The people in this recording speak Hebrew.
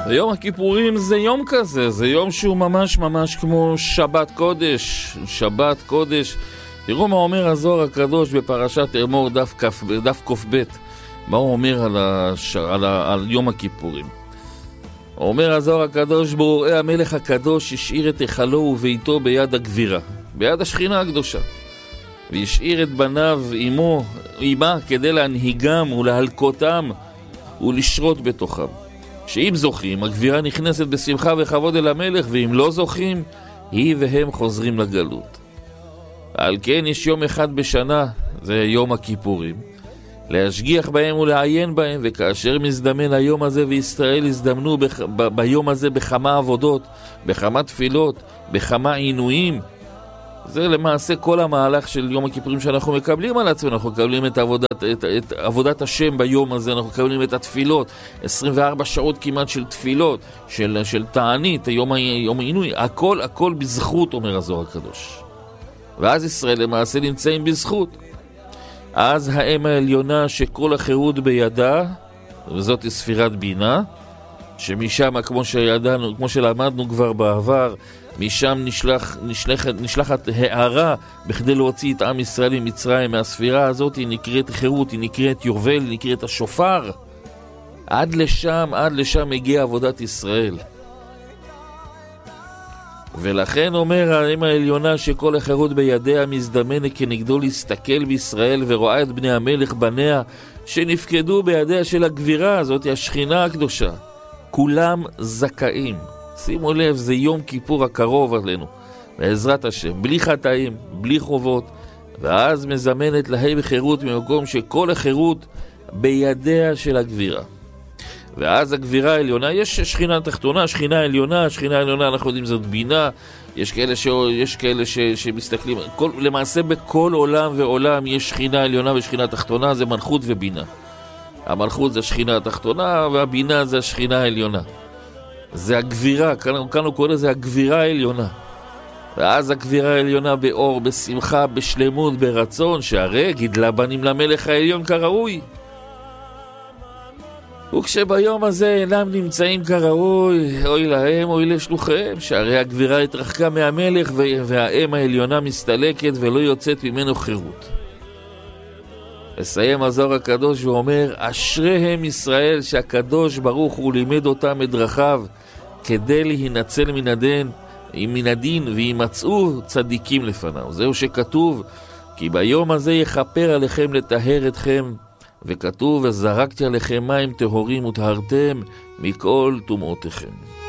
ויום הכיפורים זה יום כזה, זה יום שהוא ממש ממש כמו שבת קודש, שבת קודש. תראו מה אומר הזוהר הקדוש בפרשת אמור דף ק"ב, מה הוא אומר על יום הכיפורים. הוא אומר הזוהר הקדוש, בורא המלך הקדוש השאיר את היכלו וביתו ביד הגבירה, ביד השכינה הקדושה, והשאיר את בניו עמה כדי להנהיגם ולהלקותם ולשרות בתוכם. שאם זוכים, הגבירה נכנסת בשמחה וכבוד אל המלך, ואם לא זוכים, היא והם חוזרים לגלות. על כן יש יום אחד בשנה, זה יום הכיפורים, להשגיח בהם ולעיין בהם, וכאשר מזדמן היום הזה וישראל הזדמנו ביום הזה בכמה עבודות, בכמה תפילות, בכמה עינויים. זה למעשה כל המהלך של יום הכיפורים שאנחנו מקבלים על עצמנו. אנחנו מקבלים את עבודת השם ביום הזה, אנחנו מקבלים את התפילות, 24 שעות כמעט של תפילות, של תענית, יום העינוי, הכל בזכות, אומר הזוהר הקדוש. ואז ישראל למעשה נמצאים בזכות. אז האם העליונה שכל החירות בידה, וזאת ספירת בינה, שמשם, כמו שלמדנו כבר בעבר, משם נשלחת הערה בכדי להוציא את עם ישראל ממצרים. מהספירה הזאת היא נקראת חירות, היא נקראת יובל, היא נקראת השופר. עד לשם הגיעה עבודת ישראל. ולכן אומר האם העליונה שכל החירות בידיה מזדמנת כנגדו להסתכל בישראל, ורואה את בני המלך בניה שנפקדו בידיה של הגבירה הזאת, השכינה הקדושה. כולם זכאים. שימו לב, זה יום כיפור הקרוב עלינו, בעזרת השם, בלי חטאים, בלי חובות, ואז מזמנת להם חירות ממקום שכל החירות בידיה של הגבירה. ואז הגבירה העליונה, יש שכינה תחתונה, שכינה עליונה, אנחנו יודעים זאת בינה. יש כאלה שמסתכלים, למעשה בכל עולם ועולם יש שכינה עליונה ושכינה תחתונה, זה מלכות ובינה. המלכות זה השכינה התחתונה, והבינה זה השכינה העליונה. זה הגבירה, כאן הוא קורא לזה הגבירה העליונה. ואז הגבירה העליונה באור, בשמחה, בשלמות, ברצון, שהרי גידלה בנים למלך העליון כראוי. וכשביום הזה אינם נמצאים כראוי, אוי להם, אוי לשלוחיהם, שהרי הגבירה התרחקה מהמלך, והאם העליונה מסתלקת ולא יוצאת ממנו חירות. מסיים הזוהר הקדוש ואומר, אשריהם ישראל שהקדוש ברוך הוא לימד אותם את דרכיו, כדי להינצל מן הדין וימצאו צדיקים לפניו. זהו שכתוב, כי ביום הזה יכפר עליכם לטהר אתכם, וכתוב, וזרקתי עליכם מים טהורים וטהרתם מכל טומאותיכם.